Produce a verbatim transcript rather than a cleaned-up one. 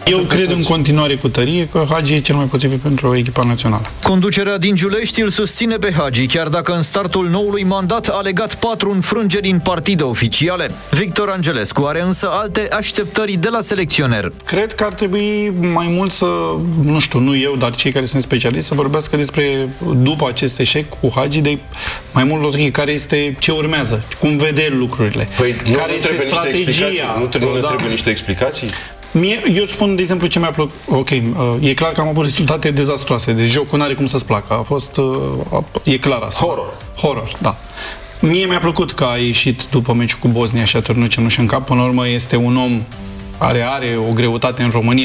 Eu cred în continuare cu tărie că Hagi e cel mai potrivit pentru echipa națională. Conducerea din Giulești îl susține pe Hagi, chiar dacă în startul noului mandat a legat patru înfrângeri în partide oficiale. Victor Angelescu are însă alte așteptări de la selecționer. Cred că ar trebui mai mult să, nu știu, nu eu, dar cei care sunt specialiști, să vorbească despre, după acest eșec cu Hagi, de mai mult care este, ce urmează, cum vede lucrurile. Păi care nu este trebuie strategia. Niște explicații? Nu trebuie, nu da. trebuie niște explicații? Mie, eu spun, de exemplu, ce mi-a plăcut. Ok, e clar că am avut rezultate dezastroase. Deci jocul n-are cum să-ți placă. A fost, e clar asta. Horror. Horror, da. Mie mi-a plăcut că a ieșit după meciul cu Bosnia și a târnut cenușă în cap. Până la urmă este un om care are o greutate în România.